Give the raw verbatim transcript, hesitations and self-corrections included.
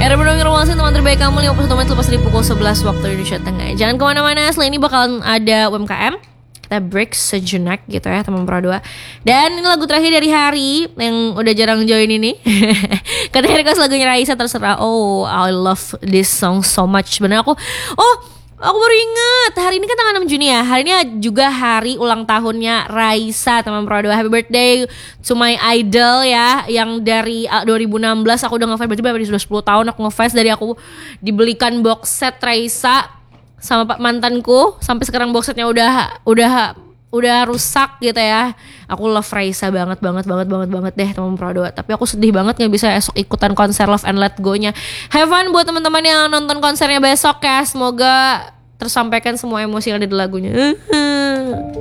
Era Berdongeng Romansa, teman terbaik kamu, lima puluh satu menit lepas dari pukul sebelas waktu Indonesia Tengah. Jangan kemana-mana, setelah ini bakalan ada U M K M. Kita break sejenak gitu ya teman Pro dua. Dan ini lagu terakhir dari Hari yang udah jarang join ini. Katanya request lagunya Raisa, terserah. Oh, I love this song so much. Bener aku, oh aku baru ingat, hari ini kan tanggal enam Juni ya. Hari ini juga hari ulang tahunnya Raisa, teman Pro dua. Happy birthday to my idol ya. Yang dari uh, dua ribu enam belas aku udah ngefans, berarti berarti sudah sepuluh tahun aku ngefans. Dari aku dibelikan box set Raisa sama pak mantanku, sampai sekarang box setnya udah udah udah rusak gitu ya. Aku love Raisa banget banget banget banget banget deh teman Pro dua. Tapi aku sedih banget nggak bisa esok ikutan konser Love and Let Go-nya. Have fun buat teman-teman yang nonton konsernya besok ya. Semoga tersampaikan semua emosi yang ada di lagunya.